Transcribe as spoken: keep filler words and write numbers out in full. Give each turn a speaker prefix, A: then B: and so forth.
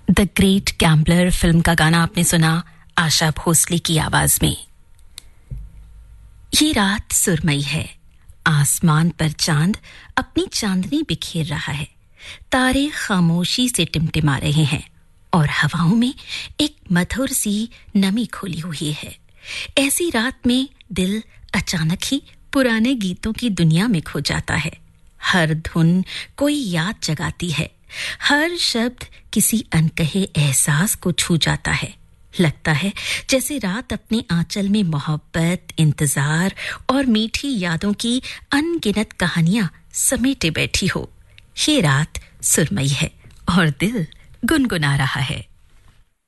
A: The great gambler film का गाना आपने सुना आशा भोसले की आवाज में। ये रात सुरमई है, आसमान पर चांद अपनी चांदनी बिखेर रहा है, तारे खामोशी से टिमटिमा रहे हैं और हवाओं में एक मधुर सी नमी खोली हुई है। ऐसी रात में दिल अचानक ही पुराने गीतों की दुनिया में खो जाता है। हर धुन कोई याद जगाती है, हर शब्द किसी अनकहे एहसास को छू जाता है। लगता है जैसे रात अपने आंचल में मोहब्बत, इंतजार और मीठी यादों की अनगिनत कहानियां समेटे बैठी हो। ये रात सुरमई है और दिल गुनगुना रहा है।